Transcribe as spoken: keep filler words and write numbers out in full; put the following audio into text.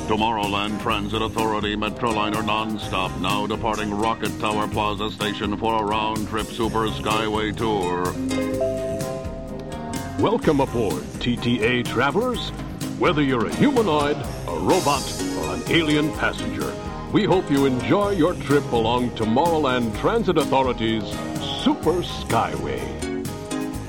Tomorrowland Transit Authority Metroliner Nonstop now departing Rocket Tower Plaza Station for a round-trip Super Skyway tour. Welcome aboard, T T A travelers. Whether you're a humanoid, a robot, or an alien passenger, we hope you enjoy your trip along Tomorrowland Transit Authority's Super Skyway.